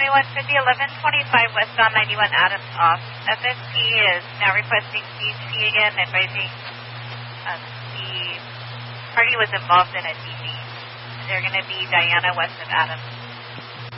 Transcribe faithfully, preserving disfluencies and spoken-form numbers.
one fifty, eleven twenty-five westbound ninety-one Adams off. F S P is now requesting C H P again, advising um, the party was involved in a D V. They're going to be Diana west of Adams.